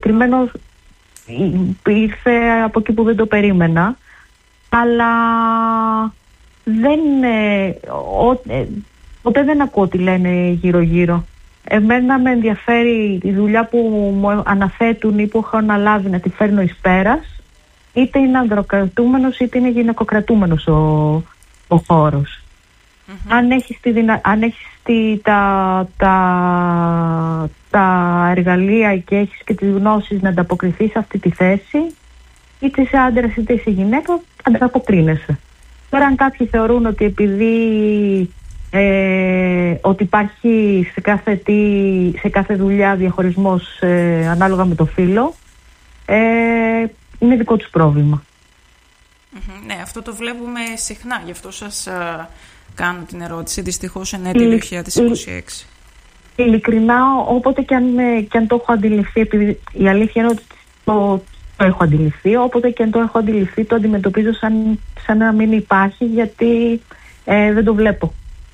συγκεκριμένο ήρθε από εκεί που δεν το περίμενα, αλλά ποτέ δεν ακούω τι λένε γύρω-γύρω. Εμένα με ενδιαφέρει η δουλειά που μου αναθέτουν ή που έχω αναλάβει να τη φέρνω εις πέρας, είτε είναι ανδροκρατούμενος είτε είναι γυναικοκρατούμενος ο χώρος. Αν έχεις τα εργαλεία και έχεις και τις γνώσεις να ανταποκριθείς σε αυτή τη θέση, είτε είσαι άντρας είτε είσαι γυναίκα, ανταποκρίνεσαι. Τώρα αν κάποιοι θεωρούν ότι επειδή ότι υπάρχει σε κάθε δουλειά διαχωρισμός ανάλογα με το φύλο, είναι δικό τους πρόβλημα. Ναι, αυτό το βλέπουμε συχνά, γι' αυτό σας κάνω την ερώτηση. Δυστυχώς εν έτη 2026. Ειλικρινά, όποτε και αν το έχω αντιληφθεί, επειδή η αλήθεια είναι ότι το έχω αντιληφθεί, όποτε και αν το έχω αντιληφθεί, το αντιμετωπίζω σαν να μην υπάρχει, γιατί δεν το βλέπω.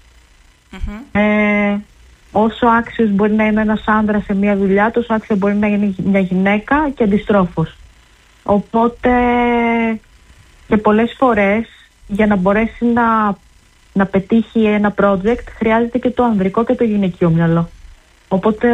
Όσο άξιος μπορεί να είναι ένας άνδρας σε μια δουλειά, τόσο άξιο μπορεί να είναι μια γυναίκα και αντιστρόφως. Οπότε και πολλές φορές για να μπορέσει να πετύχει ένα project χρειάζεται και το ανδρικό και το γυναικείο μυαλό. Οπότε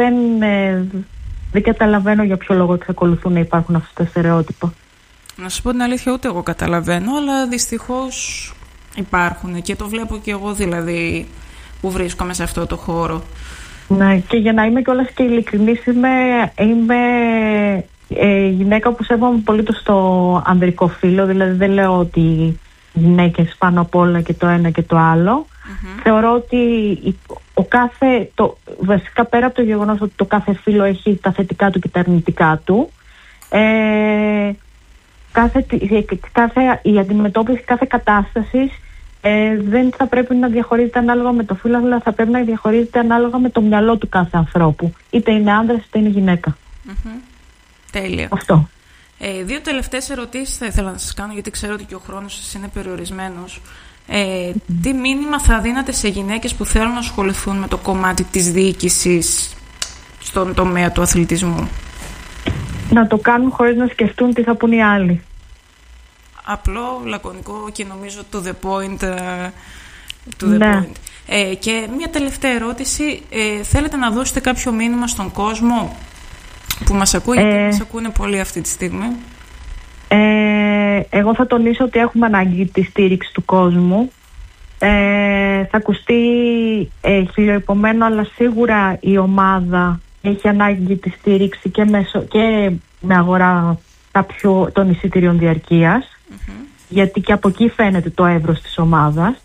δεν καταλαβαίνω για ποιο λόγο εξακολουθούν να υπάρχουν αυτά τα στερεότυπα. Να σου πω την αλήθεια, ούτε εγώ καταλαβαίνω, αλλά δυστυχώς υπάρχουν και το βλέπω και εγώ, δηλαδή, που βρίσκομαι σε αυτό το χώρο. Ναι, και για να είμαι κιόλας και ειλικρινής, είμαι γυναίκα που σέβομαι πολύ το ανδρικό φύλο, δηλαδή δεν λέω ότι γυναίκες πάνω απ' όλα και το ένα και το άλλο. Θεωρώ ότι βασικά πέρα από το γεγονός ότι το κάθε φύλο έχει τα θετικά του και τα αρνητικά του, η αντιμετώπιση κάθε κατάστασης δεν θα πρέπει να διαχωρίζεται ανάλογα με το φύλο, αλλά θα πρέπει να διαχωρίζεται ανάλογα με το μυαλό του κάθε ανθρώπου. Είτε είναι άνδρας είτε είναι γυναίκα. Τέλεια. Αυτό. Δύο τελευταίες ερωτήσεις θα ήθελα να σας κάνω, γιατί ξέρω ότι και ο χρόνος σας είναι περιορισμένος. Τι μήνυμα θα δίνατε σε γυναίκες που θέλουν να ασχοληθούν με το κομμάτι της διοίκησης στον τομέα του αθλητισμού? Να το κάνουν χωρίς να σκεφτούν τι θα πούν οι άλλοι. Απλό, λακωνικό και νομίζω to the point. Ναι. Και μια τελευταία ερώτηση. Θέλετε να δώσετε κάποιο μήνυμα στον κόσμο που μας ακούει, γιατί μας ακούνε πολύ αυτή τη στιγμή? Εγώ θα τονίσω ότι έχουμε ανάγκη τη στήριξη του κόσμου. Θα ακουστεί χιλιοϊπωμένο, αλλά σίγουρα η ομάδα έχει ανάγκη τη στήριξη και με αγορά των εισιτήριων διαρκείας, γιατί και από εκεί φαίνεται το εύρος της ομάδας.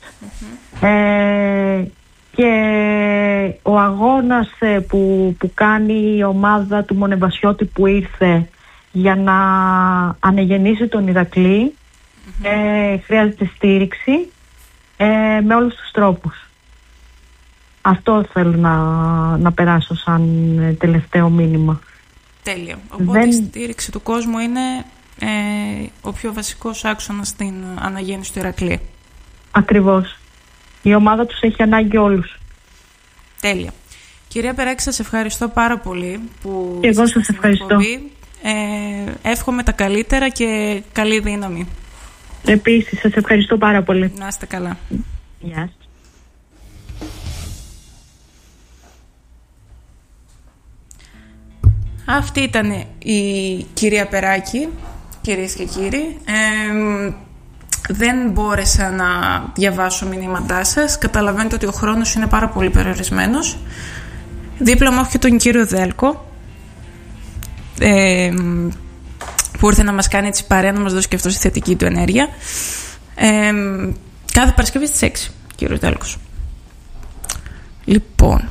Και ο αγώνας που κάνει η ομάδα του Μονεβασιώτη που ήρθε για να ανεγεννήσει τον Ηρακλή χρειάζεται στήριξη με όλους τους τρόπους. Αυτό θέλω να περάσω σαν τελευταίο μήνυμα. Τέλεια. Οπότε η στήριξη του κόσμου είναι ο πιο βασικός άξονας στην αναγέννηση του Ηρακλή. Ακριβώς. Η ομάδα τους έχει ανάγκη όλους. Τέλεια. Κυρία Περάκη, σας ευχαριστώ πάρα πολύ που εγώ σας ευχαριστώ. Εύχομαι τα καλύτερα και καλή δύναμη. Επίσης, σας ευχαριστώ πάρα πολύ. Να είστε καλά. Γεια σας. Αυτή ήταν η κυρία Περάκη, κυρίες και κύριοι. Δεν μπόρεσα να διαβάσω μηνύματά σας. Καταλαβαίνετε ότι ο χρόνος είναι πάρα πολύ περιορισμένος. Δίπλα μου έχω και τον κύριο Δέλκο, που ήρθε να μας κάνει έτσι παρέα, να μας δώσει και αυτός τη θετική του ενέργεια. Κάθε Παρασκευή στις 6, κύριος Δέλκος. Λοιπόν,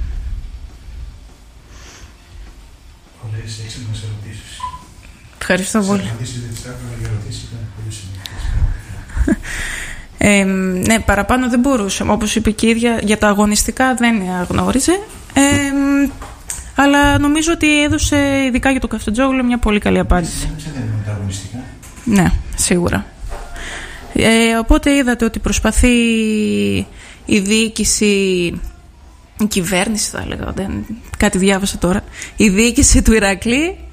ευχαριστώ πολύ. Ναι, παραπάνω δεν μπορούσα. Όπως είπε και η ίδια, για τα αγωνιστικά δεν αγνώριζε. Αλλά νομίζω ότι έδωσε, ειδικά για το Καφτατζόγλου, μια πολύ καλή απάντηση. Τα αγωνιστικά. Ναι, σίγουρα. Οπότε είδατε ότι προσπαθεί η διοίκηση, η κυβέρνηση θα έλεγα, κάτι διάβασα τώρα, η διοίκηση του Ηρακλή